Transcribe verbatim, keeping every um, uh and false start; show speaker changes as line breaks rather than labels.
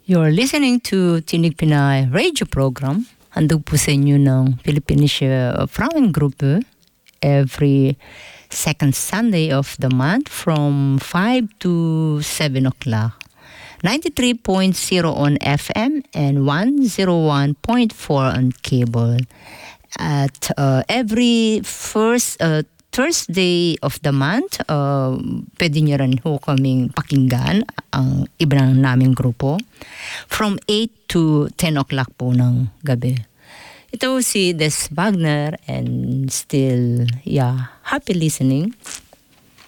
You're listening to Tinig Pinay radio program. Handog po sa inyo ng Philippinische Frauengruppe every second Sunday of the month from five to seven o'clock. ninety-three point zero on F M and one oh one point four on cable. At uh, every first uh, Thursday of the month, uh, pwede nyo rin ho kaming pakinggan ang iba ng naming grupo from eight to ten o'clock po ng gabi. Ito si Des Wagner and still, yeah, happy listening.